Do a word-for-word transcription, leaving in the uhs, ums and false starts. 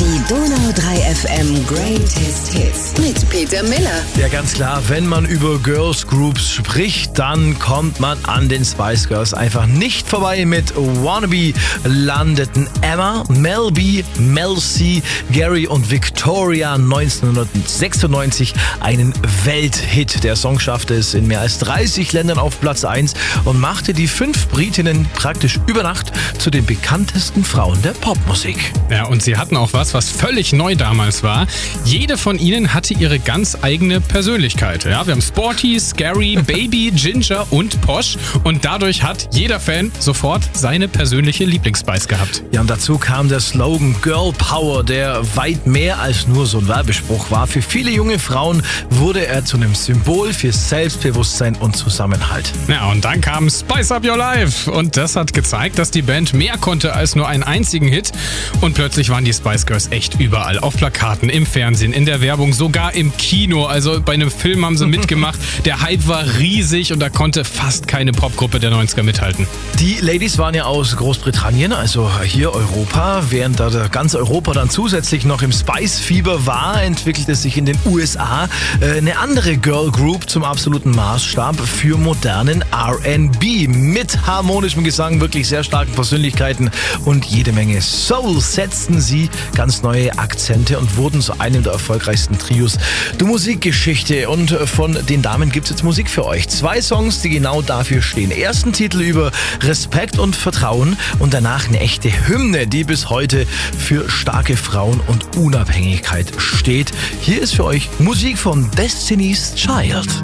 Die Donau drei F M Greatest Hits mit Peter Miller. Ja, ganz klar, wenn man über Girls Groups spricht, dann kommt man an den Spice Girls einfach nicht vorbei. Mit Wannabe landeten Emma, Mel B, Mel C, Gary und Victoria neunzehnhundertsechsundneunzig einen Welthit. Der Song schaffte es in mehr als dreißig Ländern auf Platz eins und machte die fünf Britinnen praktisch über Nacht zu den bekanntesten Frauen der Popmusik. Ja, und sie hatten auch was, was völlig neu damals war. Jede von ihnen hatte ihre ganz eigene Persönlichkeit. Ja, wir haben Sporty, Scary, Baby, Ginger und Posh. Und dadurch hat jeder Fan sofort seine persönliche Lieblingsspice gehabt. Ja, und dazu kam der Slogan Girl Power, der weit mehr als nur so ein Werbespruch war. Für viele junge Frauen wurde er zu einem Symbol für Selbstbewusstsein und Zusammenhalt. Ja, und dann kam Spice Up Your Life. Und das hat gezeigt, dass die Band mehr konnte als nur einen einzigen Hit. Und plötzlich waren die Spice Girls echt überall. Auf Plakaten, im Fernsehen, in der Werbung, sogar im Kino. Also bei einem Film haben sie mitgemacht. Der Hype war riesig und da konnte fast keine Popgruppe der neunziger mithalten. Die Ladies waren ja aus Großbritannien, also hier Europa. Während da ganz Europa dann zusätzlich noch im Spice-Fieber war, entwickelte sich in den U S A eine andere Girl Group zum absoluten Maßstab für modernen R and B. Mit harmonischem Gesang, wirklich sehr starken Persönlichkeiten und jede Menge Soul setzten sie ganz neue Akzente und wurden zu einem der erfolgreichsten Trios der Musikgeschichte. Und von den Damen gibt es jetzt Musik für euch. Zwei Songs, die genau dafür stehen. Ersten Titel über Respekt und Vertrauen und danach eine echte Hymne, die bis heute für starke Frauen und Unabhängigkeit steht. Hier ist für euch Musik von Destiny's Child.